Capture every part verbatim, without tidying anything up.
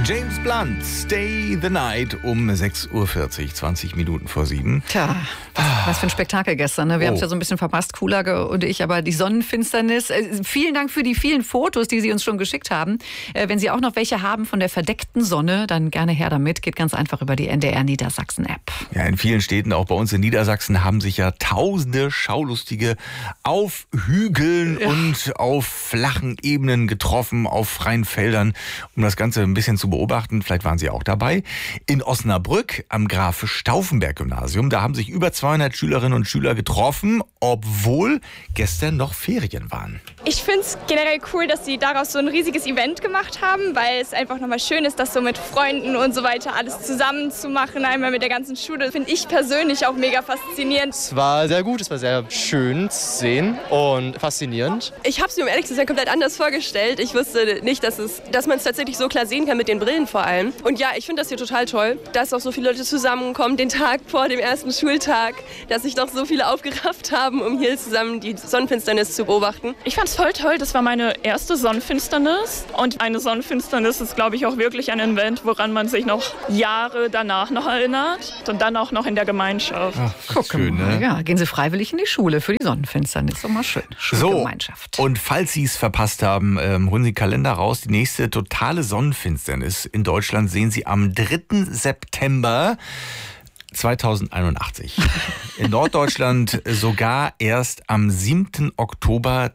James Blunt, Stay the Night um sechs Uhr vierzig, zwanzig Minuten vor sieben. Tja, was, was für ein Spektakel gestern. Ne? Wir Oh. haben es ja so ein bisschen verpasst, Kuhlage und ich, aber die Sonnenfinsternis. Äh, vielen Dank für die vielen Fotos, die Sie uns schon geschickt haben. Äh, wenn Sie auch noch welche haben von der verdeckten Sonne, dann gerne her damit. Geht ganz einfach über die N D R Niedersachsen-App. Ja, in vielen Städten, auch bei uns in Niedersachsen, haben sich ja tausende Schaulustige auf Hügeln Ja. und auf flachen Ebenen getroffen, auf freien Feldern, um das Ganze ein bisschen zu beobachten. Vielleicht waren Sie auch dabei. In Osnabrück am Graf-Stauffenberg-Gymnasium, da haben sich über zweihundert Schülerinnen und Schüler getroffen, obwohl gestern noch Ferien waren. Ich finde es generell cool, dass sie daraus so ein riesiges Event gemacht haben, weil es einfach nochmal schön ist, das so mit Freunden und so weiter alles zusammen zu machen, einmal mit der ganzen Schule. Finde ich persönlich auch mega faszinierend. Es war sehr gut, es war sehr schön zu sehen und faszinierend. Ich habe es mir, um ehrlich zu sein, komplett anders vorgestellt. Ich wusste nicht, dass, es, dass man es tatsächlich so klar sehen kann mit den Brillen vor allem. Und ja, ich finde das hier total toll, dass auch so viele Leute zusammenkommen, den Tag vor dem ersten Schultag, dass sich doch so viele aufgerafft haben, um hier zusammen die Sonnenfinsternis zu beobachten. Ich fand's voll toll, das war meine erste Sonnenfinsternis. Und eine Sonnenfinsternis ist, glaube ich, auch wirklich ein Event, woran man sich noch Jahre danach noch erinnert. Und dann auch noch in der Gemeinschaft. Ach, Guck schön, mal, ne? ja, gehen Sie freiwillig in die Schule für die Sonnenfinsternis. Doch mal schön. So, Schulgemeinschaft. und falls Sie es verpasst haben, ähm, holen Sie den Kalender raus. Die nächste totale Sonnenfinsternis in Deutschland sehen Sie am dritten September zweitausendeinundachtzig. In Norddeutschland sogar erst am siebten Oktober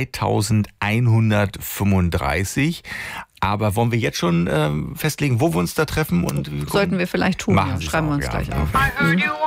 zweitausendeinhundertfünfunddreißig. Aber wollen wir jetzt schon ähm, festlegen, wo wir uns da treffen? Und Sollten wir vielleicht tun. Machen Ja, Sie es schreiben wir auch, uns ja. gleich auf. Okay. Mhm.